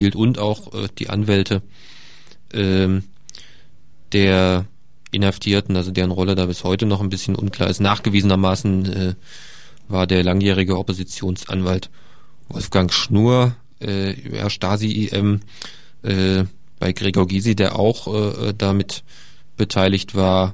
und auch die Anwälte der Inhaftierten, also deren Rolle da bis heute noch ein bisschen unklar ist. Nachgewiesenermaßen war der langjährige Oppositionsanwalt Wolfgang Schnur, Stasi-IM, bei Gregor Gysi, der auch damit beteiligt war.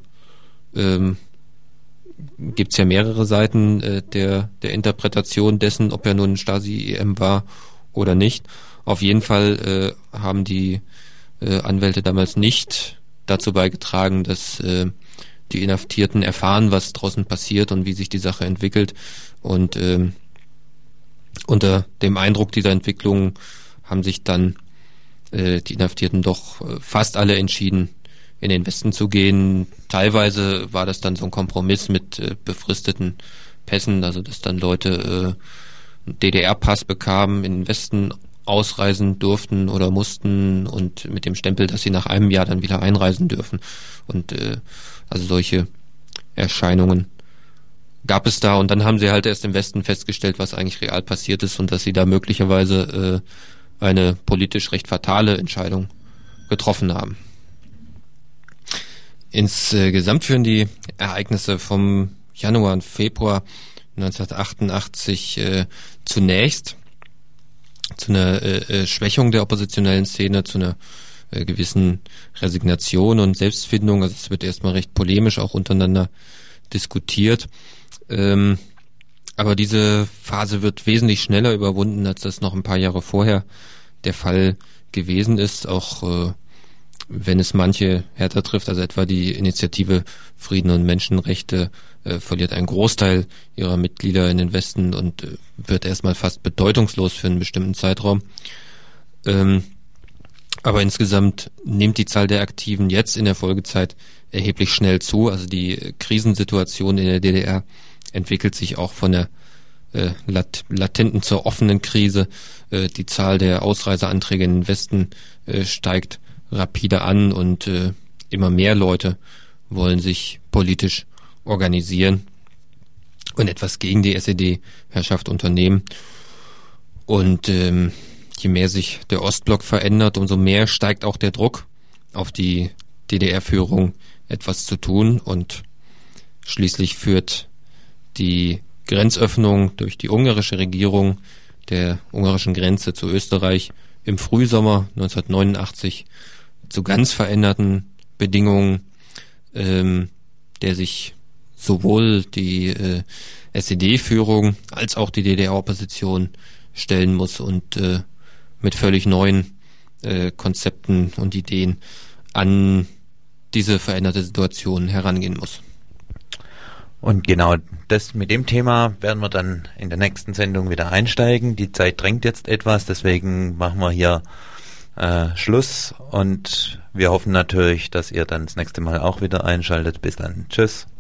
Gibt es ja mehrere Seiten der Interpretation dessen, ob er nun Stasi-IM war oder nicht. Auf jeden Fall haben die Anwälte damals nicht dazu beigetragen, dass die Inhaftierten erfahren, was draußen passiert und wie sich die Sache entwickelt. Und unter dem Eindruck dieser Entwicklung haben sich dann die Inhaftierten doch fast alle entschieden, in den Westen zu gehen. Teilweise war das dann so ein Kompromiss mit befristeten Pässen, also dass dann Leute einen DDR-Pass bekamen, in den Westen ausreisen durften oder mussten und mit dem Stempel, dass sie nach einem Jahr dann wieder einreisen dürfen. Und also solche Erscheinungen gab es da. Und dann haben sie halt erst im Westen festgestellt, was eigentlich real passiert ist und dass sie da möglicherweise eine politisch recht fatale Entscheidung getroffen haben. Insgesamt führen die Ereignisse vom Januar und Februar 1988 zunächst zu einer Schwächung der oppositionellen Szene, zu einer gewissen Resignation und Selbstfindung. Also es wird erstmal recht polemisch auch untereinander diskutiert. Aber diese Phase wird wesentlich schneller überwunden, als das noch ein paar Jahre vorher der Fall gewesen ist, auch wenn es manche härter trifft, also etwa die Initiative Frieden und Menschenrechte verliert einen Großteil ihrer Mitglieder in den Westen und wird erstmal fast bedeutungslos für einen bestimmten Zeitraum. Aber insgesamt nimmt die Zahl der Aktiven jetzt in der Folgezeit erheblich schnell zu. Also die Krisensituation in der DDR entwickelt sich auch von der latenten zur offenen Krise. Die Zahl der Ausreiseanträge in den Westen steigt rapide an und immer mehr Leute wollen sich politisch organisieren und etwas gegen die SED-Herrschaft unternehmen. Und je mehr sich der Ostblock verändert, umso mehr steigt auch der Druck auf die DDR-Führung, etwas zu tun. Und schließlich führt die Grenzöffnung durch die ungarische Regierung der ungarischen Grenze zu Österreich im Frühsommer 1989 zu ganz veränderten Bedingungen, der sich sowohl die SED-Führung als auch die DDR-Opposition stellen muss und mit völlig neuen Konzepten und Ideen an diese veränderte Situation herangehen muss. Und genau das mit dem Thema werden wir dann in der nächsten Sendung wieder einsteigen. Die Zeit drängt jetzt etwas, deswegen machen wir hier Schluss und wir hoffen natürlich, dass ihr dann das nächste Mal auch wieder einschaltet. Bis dann. Tschüss.